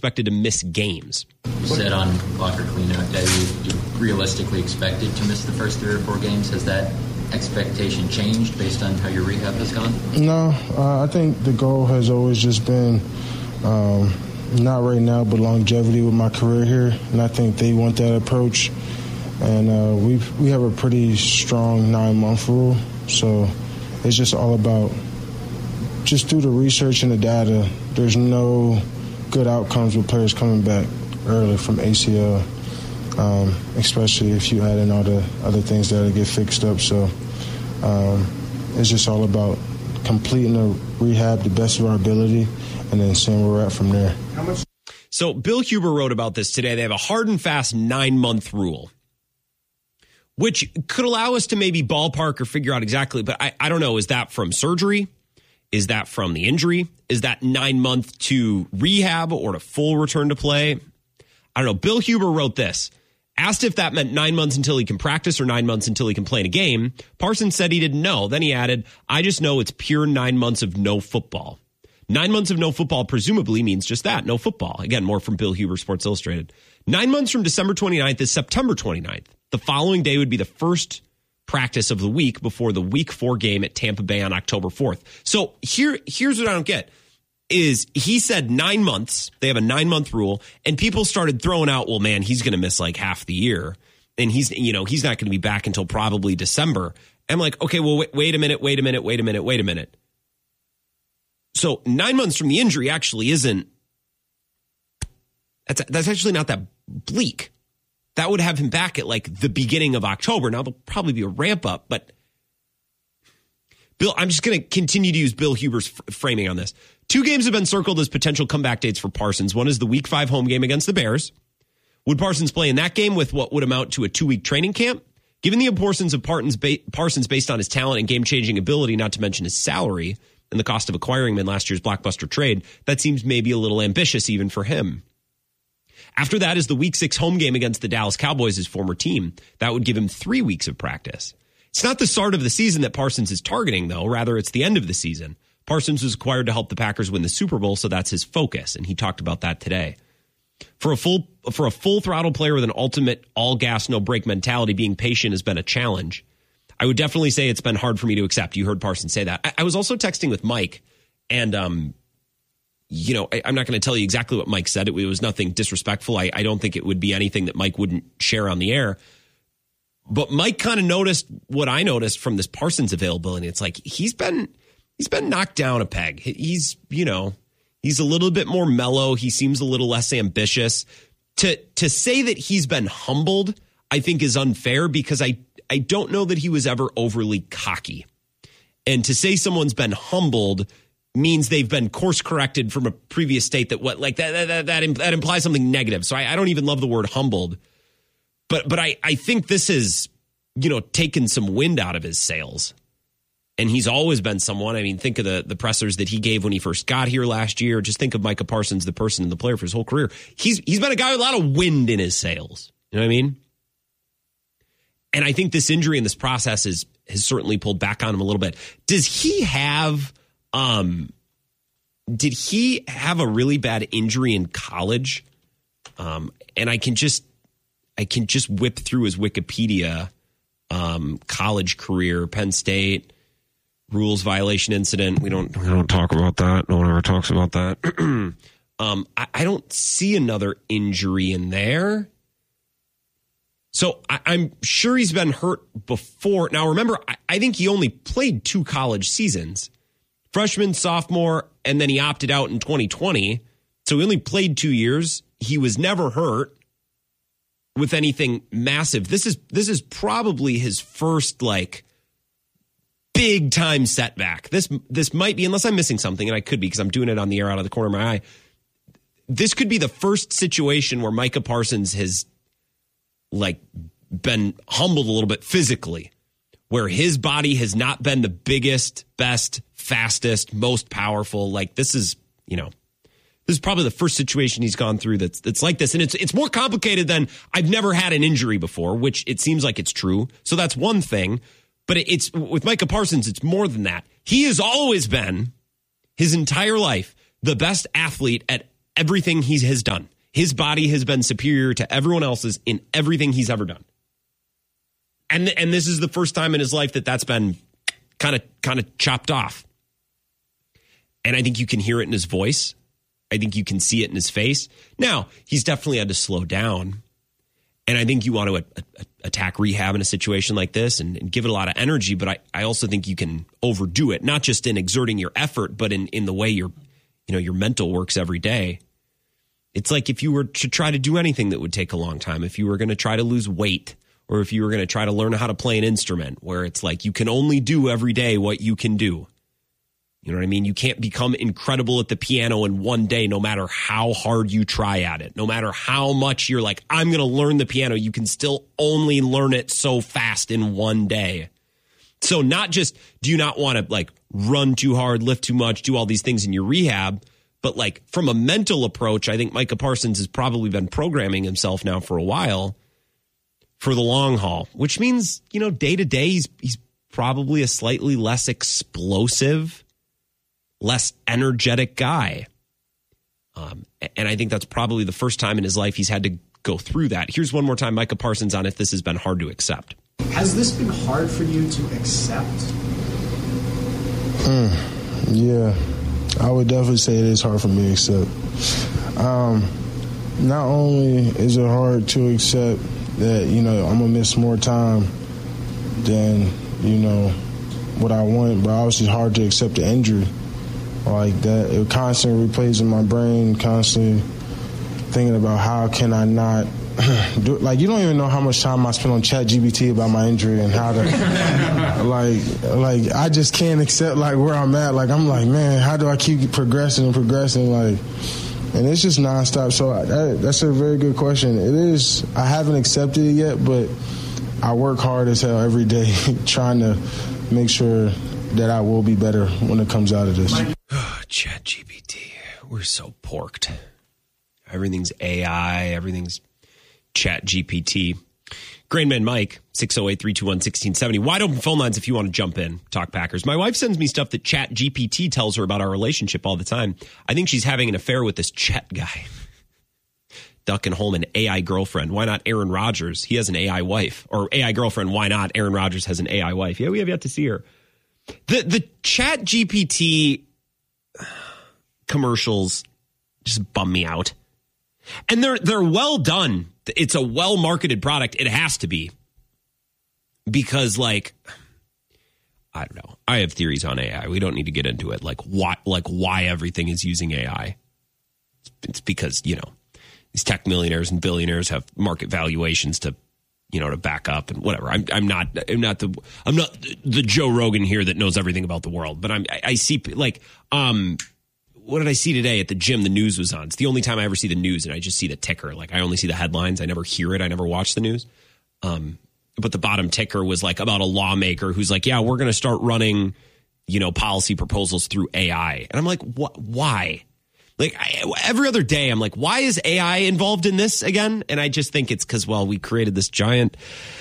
expected to miss games. You said on locker cleanout day you realistically expected to miss the first 3 or 4 games. Has that expectation changed based on how your rehab has gone? No, I think the goal has always just been not right now, but longevity with my career here, and I think they want that approach. And we have a pretty strong 9-month rule, so it's just all about just through the research and the data. There's no good outcomes with players coming back early from ACL, especially if you add in all the other things that get fixed up. So it's just all about completing the rehab the best of our ability and then seeing where we're at from there. So Bill Huber wrote about this today. They have a hard and fast 9-month rule, which could allow us to maybe ballpark or figure out exactly. But I don't know. Is that from surgery? Is that from the injury? Is that 9-month to rehab or to full return to play? I don't know. Bill Huber wrote this. Asked if that meant 9 months until he can practice or 9 months until he can play in a game, Parsons said he didn't know. Then he added, I just know it's pure 9 months of no football. 9 months of no football presumably means just that, no football. Again, more from Bill Huber, Sports Illustrated. 9 months from December 29th is September 29th. The following day would be the first practice of the week before the Week 4 game at Tampa Bay on October 4th. So here's what I don't get. Is he said 9 months, they have a 9-month rule, and people started throwing out, well, man, he's going to miss like half the year, and he's not going to be back until probably December. I'm like, okay, well, wait a minute. So 9 months from the injury actually isn't, that's actually not that bleak. That would have him back at like the beginning of October. Now there'll probably be a ramp up, but Bill, I'm just going to continue to use Bill Huber's framing on this. 2 games have been circled as potential comeback dates for Parsons. One is the Week 5 home game against the Bears. Would Parsons play in that game with what would amount to a 2-week training camp? Given the importance of Parsons based on his talent and game-changing ability, not to mention his salary and the cost of acquiring him in last year's blockbuster trade, that seems maybe a little ambitious even for him. After that is the Week 6 home game against the Dallas Cowboys, his former team. That would give him 3 weeks of practice. It's not the start of the season that Parsons is targeting, though. Rather, it's the end of the season. Parsons was acquired to help the Packers win the Super Bowl, so that's his focus, and he talked about that today. For a full throttle player with an ultimate all gas, no brake mentality, being patient has been a challenge. I would definitely say it's been hard for me to accept. You heard Parsons say that. I was also texting with Mike, and I'm not going to tell you exactly what Mike said. It was nothing disrespectful. I don't think it would be anything that Mike wouldn't share on the air. But Mike kind of noticed what I noticed from this Parsons availability. It's like he's been knocked down a peg. He's a little bit more mellow. He seems a little less ambitious. To say that he's been humbled, I think is unfair because I don't know that he was ever overly cocky. And to say someone's been humbled means they've been course corrected from a previous state that implies something negative. So I don't even love the word humbled. But I think this has, taken some wind out of his sails. And he's always been someone. I mean, think of the pressers that he gave when he first got here last year. Just think of Micah Parsons, the person and the player for his whole career. He's been a guy with a lot of wind in his sails. You know what I mean? And I think this injury in this process has certainly pulled back on him a little bit. Did he have a really bad injury in college? And I can just whip through his Wikipedia, college career, Penn State, rules violation incident. We don't talk about that. No one ever talks about that. I don't see another injury in there. So I'm sure he's been hurt before. Now, remember, I think he only played 2 college seasons, freshman, sophomore, and then he opted out in 2020. So he only played 2 years. He was never hurt with anything massive. This is probably his first big time setback. This might be, unless I'm missing something, and I could be because I'm doing it on the air out of the corner of my eye. This could be the first situation where Micah Parsons has been humbled a little bit physically, where his body has not been the biggest, best, fastest, most powerful. This is probably the first situation he's gone through that's like this. And it's more complicated than I've never had an injury before, which it seems like it's true. So that's one thing. But it's with Micah Parsons, it's more than that. He has always been, his entire life, the best athlete at everything he has done. His body has been superior to everyone else's in everything he's ever done. And this is the first time in his life that that's been kind of chopped off. And I think you can hear it in his voice. I think you can see it in his face. Now, he's definitely had to slow down. And I think you want to attack rehab in a situation like this and give it a lot of energy. But I also think you can overdo it, not just in exerting your effort, but in the way your mental works every day. It's like if you were to try to do anything that would take a long time, if you were going to try to lose weight, or if you were going to try to learn how to play an instrument, where it's like you can only do every day what you can do. You know what I mean? You can't become incredible at the piano in one day, no matter how hard you try at it. No matter how much you're like, I'm going to learn the piano, you can still only learn it so fast in one day. So not just do you not want to like run too hard, lift too much, do all these things in your rehab, but like from a mental approach, I think Micah Parsons has probably been programming himself now for a while for the long haul, which means, day to day, he's probably a slightly less explosive, less energetic guy. And I think that's probably the first time in his life he's had to go through that. Here's one more time, Micah Parsons on if this has been hard to accept. Has this been hard for you to accept? Yeah, I would definitely say it is hard for me to accept. Not only is it hard to accept that, I'm going to miss more time than, what I want, but obviously it's hard to accept the injury. Like that, it constantly replays in my brain, constantly thinking about how can I not do it. Like, you don't even know how much time I spent on ChatGPT about my injury and how to, like I just can't accept like where I'm at. Like, I'm like, man, how do I keep progressing? Like, and it's just nonstop. So that's a very good question. It is. I haven't accepted it yet, but I work hard as hell every day trying to make sure that I will be better when it comes out of this. ChatGPT. We're so porked. Everything's AI. Everything's ChatGPT. Grainman Mike, 608-321-1670. Wide open phone lines if you want to jump in. Talk Packers. My wife sends me stuff that ChatGPT tells her about our relationship all the time. I think she's having an affair with this Chet guy. Duck and Holman, AI girlfriend. Why not Aaron Rodgers? He has an AI wife. Or AI girlfriend. Why not Aaron Rodgers has an AI wife? Yeah, we have yet to see her. The ChatGPT commercials just bum me out. And they're well done. It's a well-marketed product. It has to be. Because, like, I don't know. I have theories on AI. We don't need to get into it. Like why everything is using AI. It's because, these tech millionaires and billionaires have market valuations to back up and whatever. I'm not the Joe Rogan here that knows everything about the world, but I see like, what did I see today at the gym? The news was on. It's the only time I ever see the news and I just see the ticker. Like I only see the headlines. I never hear it. I never watch the news. But the bottom ticker was like about a lawmaker who's like, yeah, we're going to start running, policy proposals through AI. And I'm like, what? Why? Like every other day, I'm like, why is AI involved in this again? And I just think it's because, we created this giant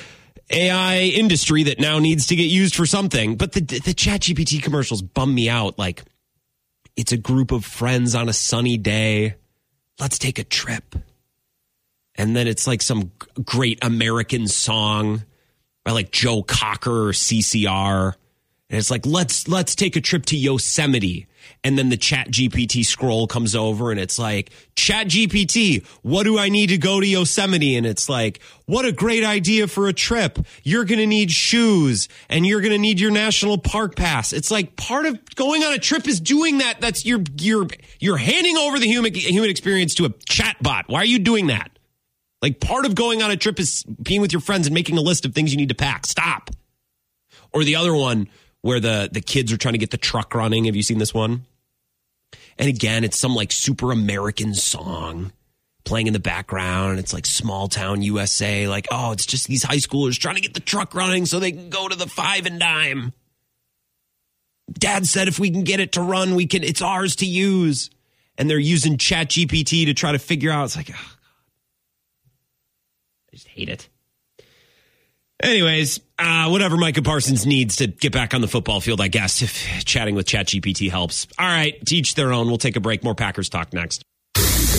AI industry that now needs to get used for something. But the ChatGPT commercials bum me out. Like, it's a group of friends on a sunny day. Let's take a trip. And then it's like some great American song by like Joe Cocker or CCR. And it's like, let's take a trip to Yosemite. And then the ChatGPT scroll comes over and it's like, ChatGPT, what do I need to go to Yosemite? And it's like, what a great idea for a trip. You're going to need shoes and you're going to need your national park pass. It's like part of going on a trip is doing that. That's you're handing over the human experience to a chatbot. Why are you doing that? Like part of going on a trip is being with your friends and making a list of things you need to pack. Stop. Or the other one, where the kids are trying to get the truck running. Have you seen this one? And again, it's some like super American song playing in the background. It's like small town USA. Like, oh, it's just these high schoolers trying to get the truck running so they can go to the Five and Dime. Dad said if we can get it to run, it's ours to use. And they're using ChatGPT to try to figure out. It's like, oh, God. I just hate it. Anyways, whatever Micah Parsons needs to get back on the football field, I guess, if chatting with ChatGPT helps. All right, to each their own. We'll take a break. More Packers talk next.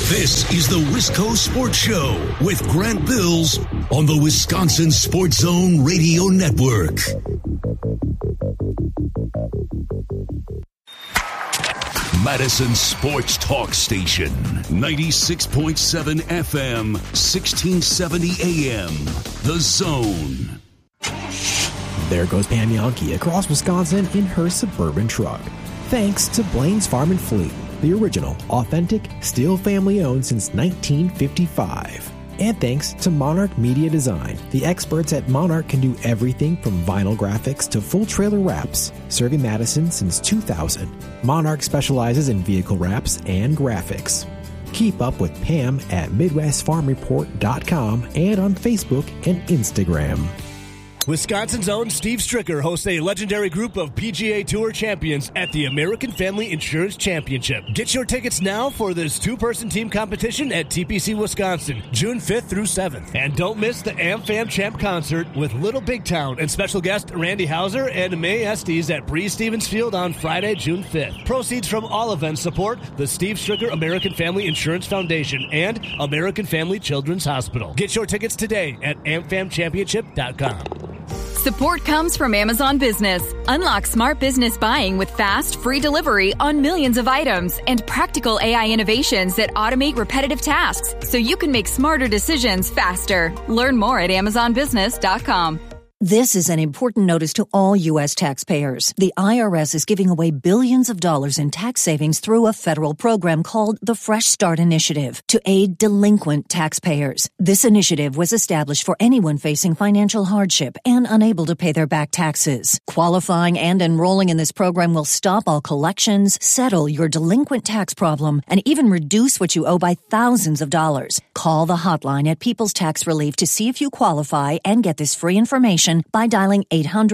This is the Wisco Sports Show with Grant Bills on the Wisconsin Sports Zone Radio Network. Madison Sports Talk Station, 96.7 FM, 1670 AM. The Zone. There goes Pam Yankee across Wisconsin in her Suburban truck. Thanks to Blaine's Farm and Fleet, the original, authentic, still family-owned since 1955. And thanks to Monarch Media Design. The experts at Monarch can do everything from vinyl graphics to full trailer wraps, serving Madison since 2000. Monarch specializes in vehicle wraps and graphics. Keep up with Pam at MidwestFarmReport.com and on Facebook and Instagram. Wisconsin's own Steve Stricker hosts a legendary group of PGA Tour champions at the American Family Insurance Championship. Get your tickets now for this two-person team competition at TPC Wisconsin, June 5th through 7th. And don't miss the AmFam Champ concert with Little Big Town and special guest Randy Hauser and Mae Estes at Breeze Stevens Field on Friday, June 5th. Proceeds from all events support the Steve Stricker American Family Insurance Foundation and American Family Children's Hospital. Get your tickets today at amfamchampionship.com. Support comes from Amazon Business. Unlock smart business buying with fast, free delivery on millions of items and practical AI innovations that automate repetitive tasks so you can make smarter decisions faster. Learn more at amazonbusiness.com. This is an important notice to all U.S. taxpayers. The IRS is giving away billions of dollars in tax savings through a federal program called the Fresh Start Initiative to aid delinquent taxpayers. This initiative was established for anyone facing financial hardship and unable to pay their back taxes. Qualifying and enrolling in this program will stop all collections, settle your delinquent tax problem, and even reduce what you owe by thousands of dollars. Call the hotline at People's Tax Relief to see if you qualify and get this free information by dialing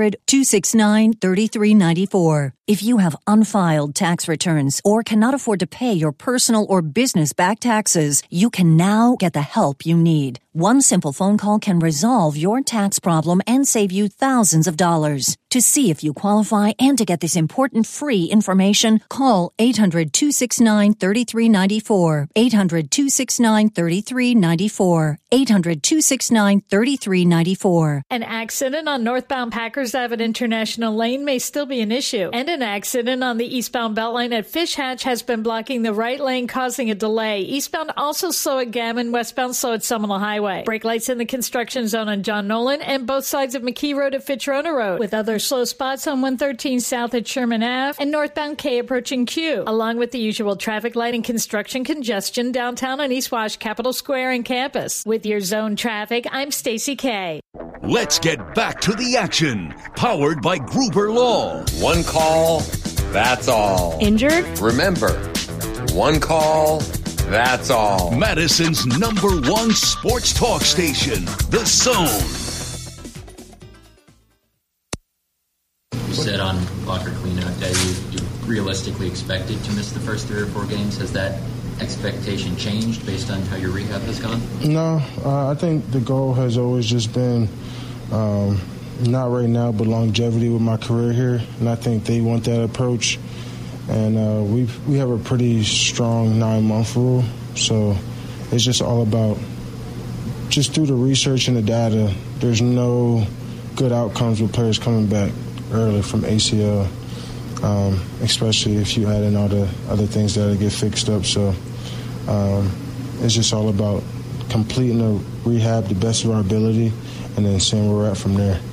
800-269-3394. If you have unfiled tax returns or cannot afford to pay your personal or business back taxes, you can now get the help you need. One simple phone call can resolve your tax problem and save you thousands of dollars. To see if you qualify and to get this important free information, call 800-269-3394. 800-269-3394. 800-269-3394. An accident on northbound Packers Ave International Lane may still be an issue, and an accident on the eastbound Beltline at Fish Hatch has been blocking the right lane, causing a delay. Eastbound also slow at Gammon, westbound slow at Seminole Highway. Brake lights in the construction zone on John Nolan and both sides of McKee Road at Fitzrona Road, with other slow spots on 113 south at Sherman Ave and northbound K approaching Q, along with the usual traffic light and construction congestion downtown on East Wash, Capitol Square, and campus. With your zone traffic, I'm Stacy K. Let's get back to the action. Powered by Gruber Law. One call, that's all. Injured? Remember, one call, that's all. Madison's #1 sports talk station, The Zone. You said on locker cleanout day you realistically expected to miss the first 3 or 4 games. Has that expectation changed based on how your rehab has gone? No, I think the goal has always just been, not right now, but longevity with my career here. And I think they want that approach. And we have a pretty strong 9-month rule. So it's just all about, just through the research and the data, there's no good outcomes with players coming back early from ACL, especially if you add in all the other things that get fixed up. So it's just all about completing the rehab the best of our ability and then seeing where we're at from there.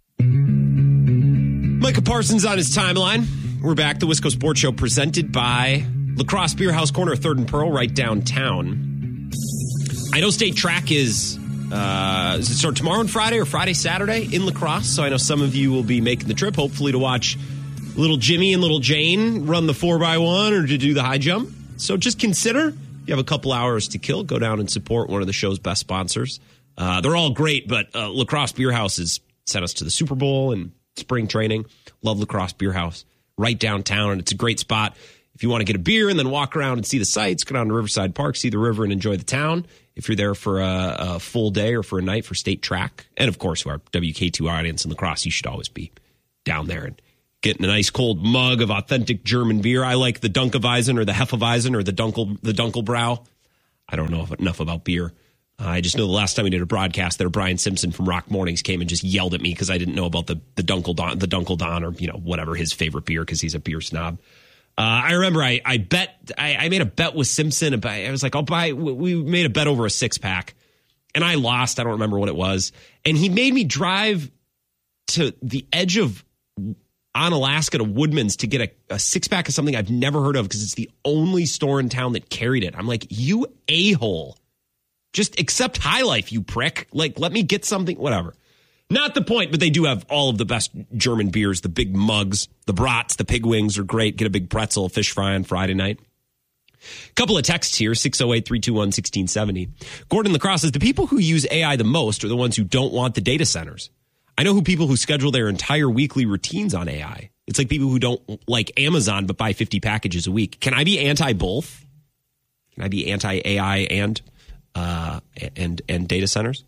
Micah Parsons on his timeline. We're back. The Wisco Sports Show presented by La Crosse Beer House, corner of 3rd and Pearl, right downtown. I know state track is it start tomorrow and Friday or Friday, Saturday in La Crosse? So I know some of you will be making the trip, hopefully to watch little Jimmy and little Jane run the 4x1 or to do the high jump. So just consider, if you have a couple hours to kill, go down and support one of the show's best sponsors. They're all great, but La Crosse Beer House has sent us to the Super Bowl and spring training. Love La Crosse Beer House, right downtown, and it's a great spot. If you want to get a beer and then walk around and see the sights, go down to Riverside Park, see the river, and enjoy the town. If you're there for a full day or for a night for state track, and of course, our WK2 audience in La Crosse, you should always be down there and getting a nice cold mug of authentic German beer. I like the Dunkelweizen or the Hefeweizen or the Dunkelbrau. I don't know enough about beer. I just know the last time we did a broadcast there, Brian Simpson from Rock Mornings came and just yelled at me because I didn't know about the Dunkel Don or, whatever his favorite beer because he's a beer snob. I remember I made a bet with Simpson. I was like, we made a bet over a 6-pack and I lost. I don't remember what it was. And he made me drive to the edge of Onalaska to Woodman's to get a 6-pack of something I've never heard of because it's the only store in town that carried it. I'm like, you a-hole. Just accept High Life, you prick. Like, let me get something, whatever. Not the point, but they do have all of the best German beers, the big mugs, the brats, the pig wings are great. Get a big pretzel, fish fry on Friday night. Couple of texts here, 608-321-1670. Gordon Lacrosse says, the people who use AI the most are the ones who don't want the data centers. I know people who schedule their entire weekly routines on AI. It's like people who don't like Amazon but buy 50 packages a week. Can I be anti-both? Can I be anti-AI and data centers?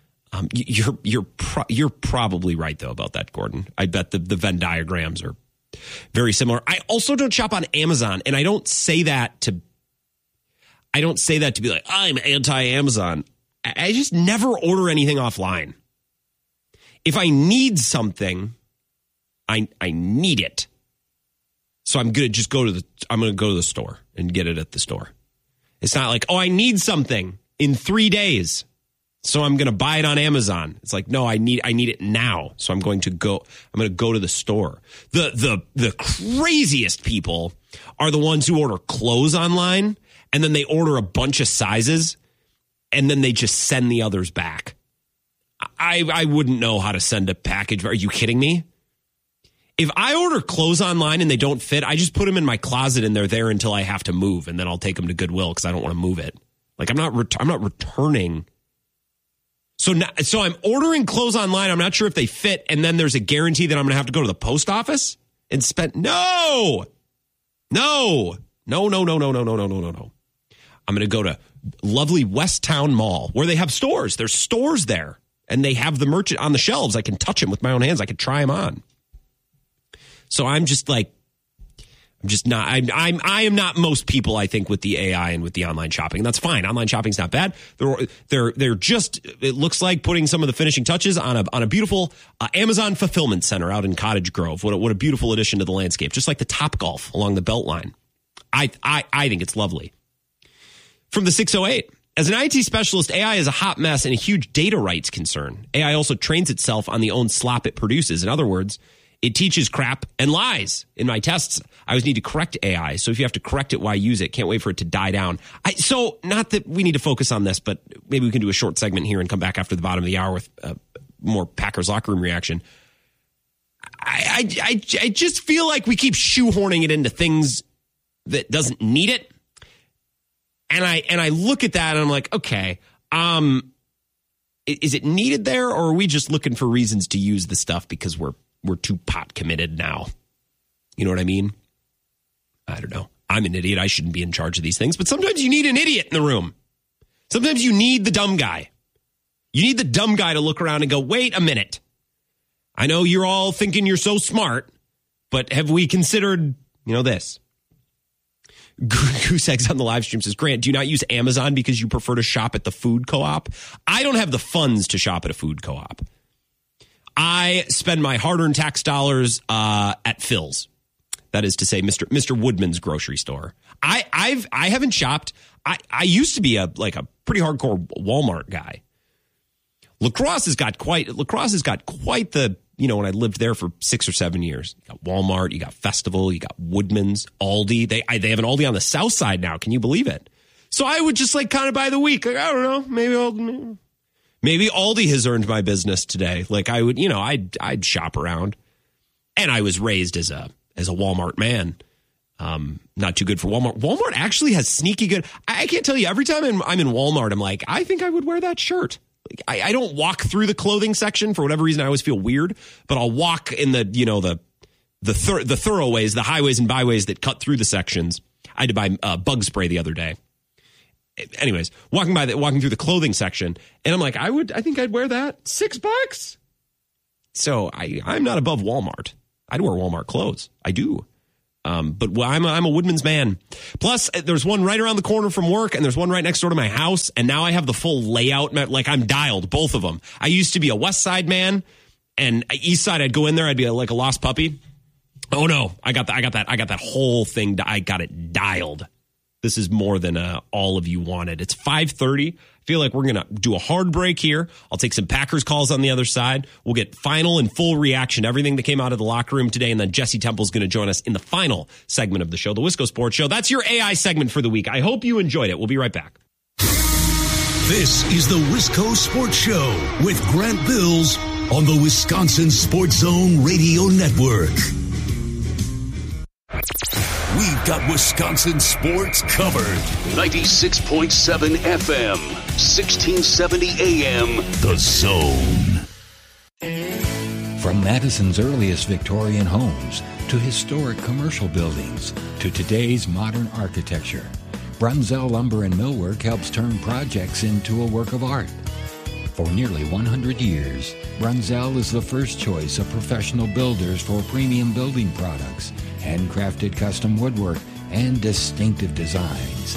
You're probably right though about that, Gordon. I bet the Venn diagrams are very similar. I also don't shop on Amazon, and I don't say that to be like I'm anti-Amazon. I just never order anything offline. If I need something, I need it. So I'm going to go to the store and get it at the store. It's not like, I need something in 3 days, so I'm going to buy it on Amazon. It's like, no, I need it now. So I'm going to go to the store. The craziest people are the ones who order clothes online and then they order a bunch of sizes and then they just send the others back. I wouldn't know how to send a package. Are you kidding me? If I order clothes online and they don't fit, I just put them in my closet and they're there until I have to move, and then I'll take them to Goodwill because I don't want to move it. Like I'm not returning. So I'm ordering clothes online. I'm not sure if they fit, and then there's a guarantee that I'm going to have to go to the post office and spend. No. I'm going to go to lovely Westtown Mall where they have stores. There's stores there. And they have the merchant on the shelves. I can touch them with my own hands. I can try them on. So I am not most people, I think, with the AI and with the online shopping. That's fine. Online shopping's not bad. They're just, it looks like putting some of the finishing touches on a beautiful Amazon fulfillment center out in Cottage Grove. What a beautiful addition to the landscape. Just like the Topgolf along the Beltline. I think it's lovely. From the 608. As an IT specialist, AI is a hot mess and a huge data rights concern. AI also trains itself on the own slop it produces. In other words, it teaches crap and lies. In my tests, I always need to correct AI. So if you have to correct it, why use it? Can't wait for it to die down. So not that we need to focus on this, but maybe we can do a short segment here and come back after the bottom of the hour with more Packers locker room reaction. I just feel like we keep shoehorning it into things that doesn't need it. And I look at that and I'm like, okay, is it needed there, or are we just looking for reasons to use the stuff because we're too pot committed now? You know what I mean? I don't know. I'm an idiot. I shouldn't be in charge of these things, but sometimes you need an idiot in the room. Sometimes you need the dumb guy. You need the dumb guy to look around and go, wait a minute. I know you're all thinking you're so smart, but have we considered, this? Goose Eggs on the live stream says, Grant, do you not use Amazon because you prefer to shop at the food co-op? I don't have the funds to shop at a food co-op. I spend my hard-earned tax dollars at Phil's. That is to say, Mr. Woodman's grocery store. I haven't shopped. I used to be a pretty hardcore Walmart guy. Lacrosse has got quite the, when I lived there for 6 or 7 years. You got Walmart, you got Festival, you got Woodman's, Aldi. They have an Aldi on the south side now. Can you believe it? So I would just kind of by the week, I don't know, maybe Aldi has earned my business today. Like I would, I'd shop around, and I was raised as a Walmart man. Not too good for Walmart. Walmart actually has sneaky good. I can't tell you, every time I'm in Walmart, I'm like, I think I would wear that shirt. I don't walk through the clothing section for whatever reason. I always feel weird, but I'll walk in the thoroughways, the highways and byways that cut through the sections. I had to buy bug spray the other day. Anyways, walking through the clothing section, and I'm like, I think I'd wear that. $6. So I'm not above Walmart. I'd wear Walmart clothes. I do. But I'm a Woodman's man. Plus, there's one right around the corner from work, and there's one right next door to my house. And now I have the full layout. Like, I'm dialed, both of them. I used to be a West Side man, and East Side, I'd go in there, I'd be like a lost puppy. Oh no, I got that whole thing. I got it dialed. This is more than all of you wanted. It's 5:30. I feel like we're going to do a hard break here. I'll take some Packers calls on the other side. We'll get final and full reaction to everything that came out of the locker room today. And then Jesse Temple's going to join us in the final segment of the show, the Wisco Sports Show. That's your AI segment for the week. I hope you enjoyed it. We'll be right back. This is the Wisco Sports Show with Grant Bills on the Wisconsin Sports Zone Radio Network. We've got Wisconsin sports covered. 96.7 FM, 1670 AM, The Zone. From Madison's earliest Victorian homes to historic commercial buildings to today's modern architecture, Brunzell Lumber and Millwork helps turn projects into a work of art. For nearly 100 years, Brunzell is the first choice of professional builders for premium building products, handcrafted custom woodwork, and distinctive designs.